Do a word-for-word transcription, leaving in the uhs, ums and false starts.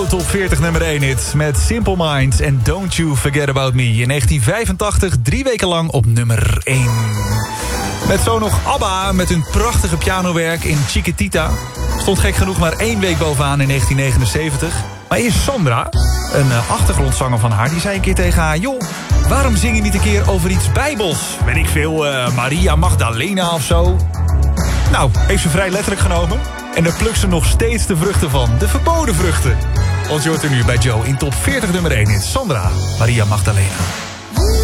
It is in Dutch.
Jouw top veertig nummer één hit met Simple Minds en Don't You Forget About Me. In negentien vijfentachtig, drie weken lang op nummer één. Met zo nog ABBA met hun prachtige pianowerk in Chiquitita. Stond gek genoeg maar één week bovenaan in negentien negenenzeventig. Maar eerst Sandra, een uh, achtergrondzanger van haar, die zei een keer tegen haar... joh, waarom zing je niet een keer over iets bijbels? Weet ik veel, uh, Maria Magdalena of zo? Nou, heeft ze vrij letterlijk genomen. En daar plukt ze nog steeds de vruchten van. De verboden vruchten. Ons hoort er nu bij Joe in top veertig nummer één. Sandra, Maria Magdalena.